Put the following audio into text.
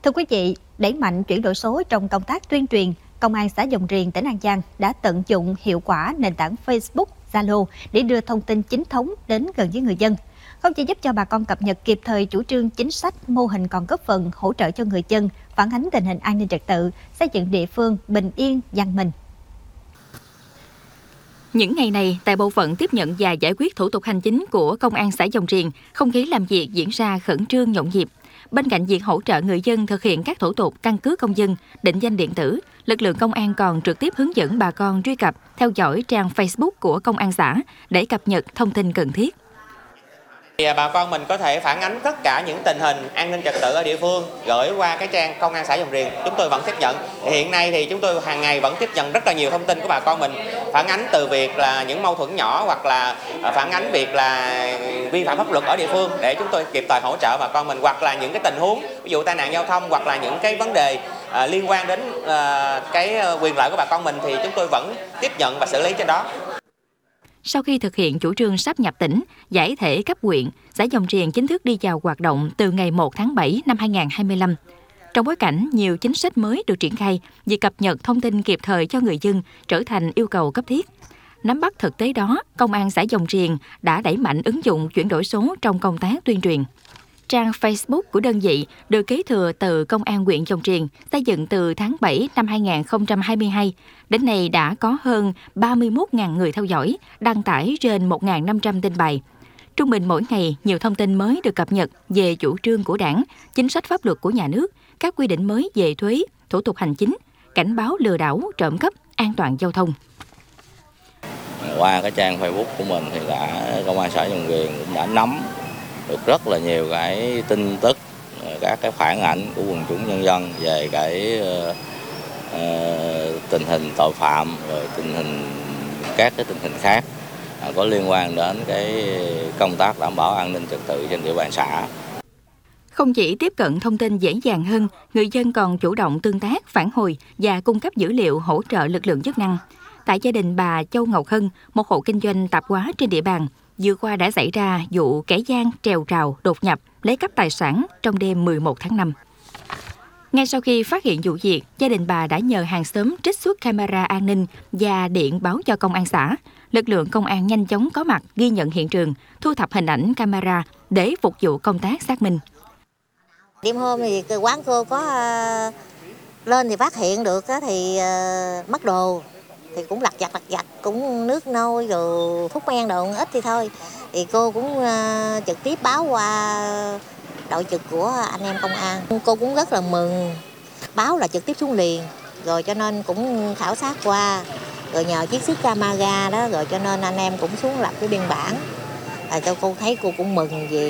Thưa quý vị, đẩy mạnh chuyển đổi số trong công tác tuyên truyền, Công an xã Dòng Riềng, tỉnh An Giang đã tận dụng hiệu quả nền tảng Facebook, Zalo để đưa thông tin chính thống đến gần với người dân. Không chỉ giúp cho bà con cập nhật kịp thời chủ trương chính sách, mô hình còn góp phần hỗ trợ cho người dân, phản ánh tình hình an ninh trật tự, xây dựng địa phương bình yên, văn minh. Những ngày này, tại bộ phận tiếp nhận và giải quyết thủ tục hành chính của Công an xã Dòng Riềng, không khí làm việc diễn ra khẩn trương nhộn nhịp. Bên cạnh việc hỗ trợ người dân thực hiện các thủ tục căn cước công dân, định danh điện tử, lực lượng công an còn trực tiếp hướng dẫn bà con truy cập, theo dõi trang Facebook của Công an xã để cập nhật thông tin cần thiết. Bà con mình có thể phản ánh tất cả những tình hình an ninh trật tự ở địa phương gửi qua cái trang Công an xã Dòng Riềng. Chúng tôi vẫn tiếp nhận. Hiện nay thì chúng tôi hàng ngày vẫn tiếp nhận rất là nhiều thông tin của bà con mình, phản ánh từ việc là những mâu thuẫn nhỏ hoặc là phản ánh việc là vi phạm pháp luật ở địa phương để chúng tôi kịp thời hỗ trợ bà con mình, hoặc là những cái tình huống ví dụ tai nạn giao thông hoặc là những cái vấn đề liên quan đến cái quyền lợi của bà con mình thì chúng tôi vẫn tiếp nhận và xử lý trên đó. Sau khi thực hiện chủ trương sáp nhập tỉnh, giải thể cấp huyện, xã Dòng Riềng chính thức đi vào hoạt động từ ngày 1 tháng 7 năm 2025. Trong bối cảnh nhiều chính sách mới được triển khai, việc cập nhật thông tin kịp thời cho người dân trở thành yêu cầu cấp thiết. Nắm bắt thực tế đó, Công an xã Dòng Riềng đã đẩy mạnh ứng dụng chuyển đổi số trong công tác tuyên truyền. Trang Facebook của đơn vị được kế thừa từ Công an huyện Dòng Riềng, xây dựng từ tháng 7 năm 2022. Đến nay đã có hơn 31.000 người theo dõi, đăng tải trên 1.500 tin bài. Trung bình mỗi ngày, nhiều thông tin mới được cập nhật về chủ trương của Đảng, chính sách pháp luật của nhà nước, các quy định mới về thuế, thủ tục hành chính, cảnh báo lừa đảo, trộm cắp, an toàn giao thông. Qua cái trang Facebook của mình thì Công an xã Dòng Riềng cũng đã nắm được rất là nhiều cái tin tức, các cái phản ảnh của quần chúng nhân dân về cái tình hình tội phạm, rồi các cái tình hình khác có liên quan đến cái công tác đảm bảo an ninh trật tự trên địa bàn xã. Không chỉ tiếp cận thông tin dễ dàng hơn, người dân còn chủ động tương tác, phản hồi và cung cấp dữ liệu hỗ trợ lực lượng chức năng. Tại gia đình bà Châu Ngọc Hân, một hộ kinh doanh tạp hóa trên địa bàn, vừa qua đã xảy ra vụ kẻ gian trèo trào đột nhập lấy cắp tài sản trong đêm 11 tháng 5. Ngay sau khi phát hiện vụ việc, gia đình bà đã nhờ hàng xóm trích xuất camera an ninh và điện báo cho công an xã. Lực lượng công an nhanh chóng có mặt ghi nhận hiện trường, thu thập hình ảnh camera để phục vụ công tác xác minh. Đêm hôm thì quán cô có lên thì phát hiện được thì mất đồ. Thì cũng lặt vặt, cũng nước nôi rồi thuốc men đồ ít thì thôi. Thì cô cũng trực tiếp báo qua đội trực của anh em công an. Cô cũng rất là mừng, báo là trực tiếp xuống liền, rồi cho nên cũng khảo sát qua, rồi nhờ chiếc xích camera đó, rồi cho nên anh em cũng xuống lập cái biên bản. Cho cô thấy cô cũng mừng gì.